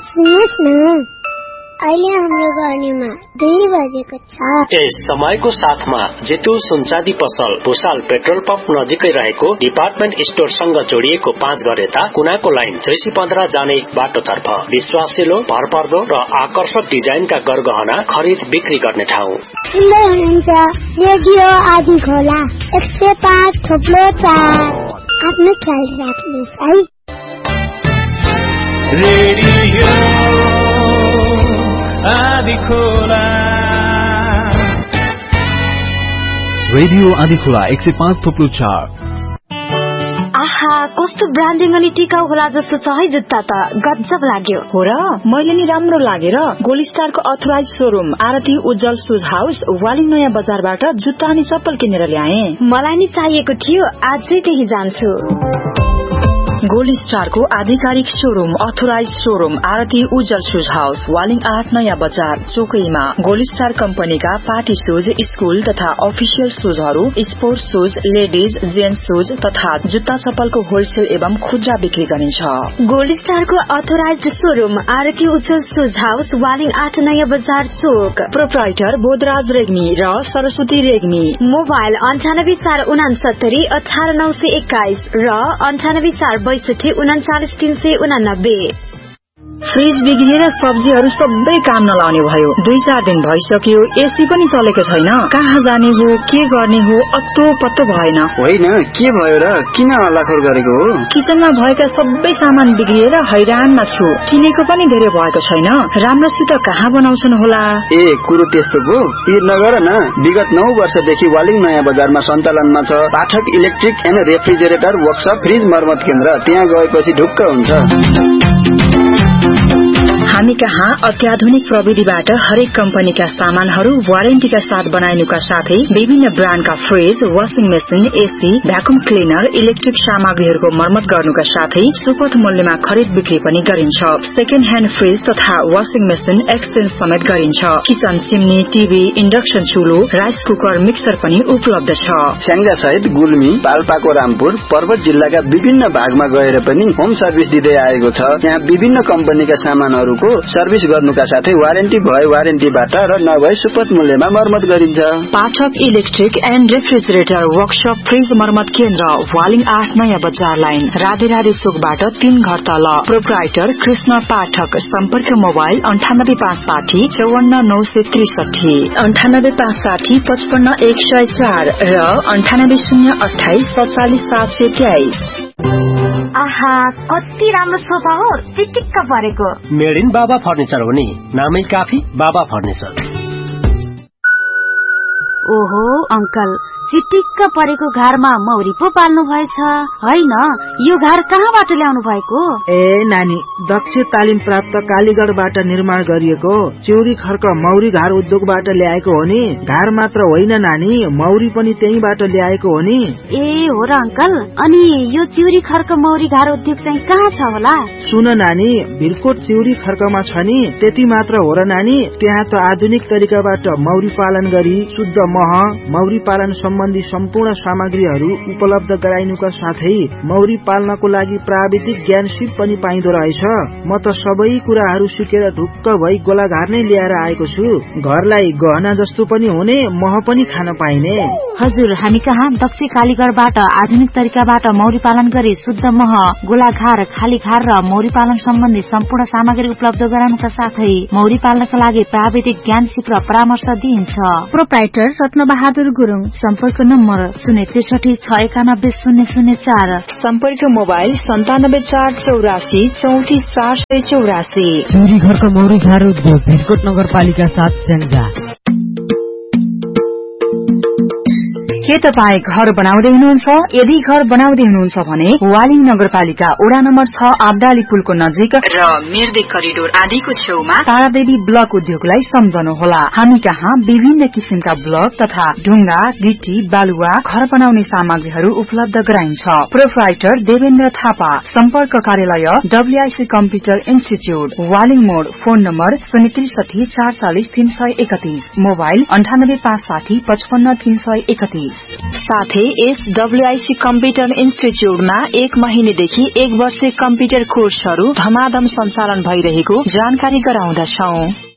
सुन्नुहोस् न, अहिले हाम्रो गर्नेमा 2 बजेको छ। यस समयको साथमा जेतु सुनचाँदी पसल भुसाल पेट्रोल पम्प नजिकै रहेको डिपार्टमेन्ट स्टोरसँग जोडिएको 5 घर यता कुनाको लाइन 615 जाने बाटोतर्फ विश्वासिलो, भरपर्दो र आकर्षक डिजाइनका गरगहना खरिद बिक्री गर्ने ठाउँ। सुन्दै हुनुहुन्छ रेडियो आदि खोला 105.4। आफ्नो ख्याल राख्नुहोस् है। Radio Adhikhola radio Adhikhola 105.4। आहा, कस्तो ब्रान्डिङ अनि टिकाउ होला जस्तो छ है जुत्ता त, गजब लाग्यो। हो र, मैले नि राम्रो लागेर गोल्ड स्टारको अथोराइज शोरूम आरती उज्जवल शूज हाउस वालिङ नयाँ बजारबाट जुत्ता अनि चप्पल किनेर ल्याए। मलाई नि चाहिएको थियो, आजै त्यही जान्छु। गोल्ड स्टारको आधिकारिक शोरूम अथोराइज शोरूम आरती उज्जवल शूज हाउस वालिङ 8 नयाँ बजार चोकैमा गोल्ड स्टार कम्पनीका पार्टी शूज, स्कूल तथा official शूजहरू, sports shoes, ladies, gents shoes तथा जुत्ता चप्पलको होलसेल एवं खुद्रा बिक्री गरिन्छ। गोल्ड स्टारको अथोराइज शोरूम आरती उज्जवल शूज हाउस वालिङ 8 नयाँ बजार चोक। प्रोप्राइटर बोधराज रेग्मी र सरस्वती रेग्मी। मोबाइल 984669 18921 र 9846 39 फ्रिज बिग्रिएर सब्जीहरू सबै काम नलाउने भयो। 2-4 दिन भइसक्यो, एसी पनि चलेको छैन। कहाँ जाने हो, के गर्ने हो, अत्तो पत्तो भएन। होइन, के भयो र, किन हल्लाखोर गरेको हो? किचनमा भएका सबै सामान बिग्रिएर हैरानमा छु। किनेको पनि धेरै भएको छैन। राम्रोसित कहाँ बनाउँछन् होला? ए, कुरो त्यस्तो पो। पिर नगर न, विगत 9 वर्षदेखि वालिङ नयाँ बजारमा सञ्चालनमा छ पाठक electric and refrigerator workshop fridge मर्मत केन्द्र। त्यहाँ गएपछि ढुक्क हुन्छ। हामी कहाँ अत्याधुनिक प्रविधिबाट हरेक कम्पनीका सामानहरू वारेन्टीका साथ बनाइनुका साथै विभिन्न ब्रान्डका fridge, washing machine, AC, vacuum cleaner, electric सामग्रीहरूको मर्मत गर्नुका साथै सुपथ मूल्यमा खरिद बिक्री पनि गरिन्छ। सेकेन्ड ह्यान्ड फ्रिज तथा वाशिङ मेसिन एक्सचेन्ज समेत गरिन्छ। Kitchen, chimney, TV, induction चुलो, rice cooker, mixer पनि उपलब्ध छ। स्याङ्जा सहित गुल्मी, पाल्पाको रामपुर, पर्वत जिल्लाका विभिन्न भागमा गएर पनि होम सर्भिस दिँदै आएको छ। यहाँ विभिन्न कम्पनीका सामानहरूको सर्भिस गर्नुका साथै वारेन्टी भए वारेन्टीबाट र नभए सुपथ मूल्यमा मर्मत गरिन्छ। पाठक electric and refrigerator workshop fridge मर्मत केन्द्र वालिङ 8 नयाँ बजार लाइन राधे राधे चोकबाट 3 घर तल। प्रोप्राइटर कृष्ण पाठक। सम्पर्क मोबाइल 9856 54963, 9856 55104 र 98028 47723। आहा, कति राम्रो सोफा हो, चिटिक्क परेको। मेड इन बाबा फर्निचर हो नि, नामै काफी बाबा फर्निचर। ओहो अंकल, चिटिक्क परेको घरमा मौरी पो पाल्नु भएछ हैन? यो घर कहाँबाट ल्याउनु भएको? ए नानी, दक्ष तालिम प्राप्त कालीगढबाट निर्माण गरिएको चिउरी खर्क मौरी घर उद्योगबाट ल्याएको हो नि। घर मात्र होइन नानी, मौरी पनि त्यहीबाट ल्याएको हो नि। ए हो र अंकल, अनि यो चिउरी खर्क मौरी घर उद्योग चाहिँ कहाँ छ होला? सुन नानी, भिरकोट चिउरी खर्कमा छ नि। त्यति मात्र हो र नानी, त्यहाँ त आधुनिक तरिकाबाट मौरी पालन गरी शुद्ध मह, मौरी पालन सम्बन्धी सम्पूर्ण सामग्रीहरू उपलब्ध गराइनुका साथै मौरी पाल्नको लागि प्राविधिक ज्ञान सिप पनि पाइँदो रहेछ। म त सबै कुराहरू सिकेर ढुक्क भई गोलाघार नै लिएर आएको छु। घरलाई गहना जस्तो पनि हुने, मह पनि खान पाइने। हजुर, हामी कहाँ दक्ष कालीगढबाट आधुनिक तरिकाबाट मौरी पालन गरी शुद्ध मह, गोलाघार, खालीघार र मौरी पालन सम्बन्धी सम्पूर्ण सामग्री उपलब्ध गराउनुका साथै मौरी पाल्नका लागि प्राविधिक ज्ञान सिप र परामर्श दिइन्छ। प्रोप्राइटर रत्नबहादुर गुरुङ। सम्पर्क नम्बर 063 691 004। सम्पर्क मोबाइल 97 484 34 484। चिउरी घरको मौरी घर उद्योग भिरकोट नगरपालिका 7 स्याङ्जा। के तपाईँ घर बनाउँदै हुनुहुन्छ? यदि घर बनाउँदै हुनुहुन्छ भने वालिङ नगरपालिका वडा नम्बर 6 आब्दाली पुलको नजिक र मिर्दे करिडोर आदिको छेउमा तारादेवी ब्लक उद्योगलाई सम्झनुहोला। हामी कहाँ विभिन्न किसिमका ब्लक तथा ढुङ्गा, गिटी, बालुवा, घर बनाउने सामग्रीहरू उपलब्ध गराइन्छ। प्रोप्राइटर देवेन्द्र थापा। सम्पर्क कार्यालय WIC कम्प्युटर इन्स्टिच्युट, वालिङ मोड। Phone number 063 440 331। मोबाइल 98 560 55 331। साथै SWIC कम्प्युटर इन्स्टिच्युटमा 1 महिनेदेखि 1 वर्षे कम्प्युटर कोर्सहरू धमाधम सञ्चालन भइरहेको जानकारी गराउँदछौं।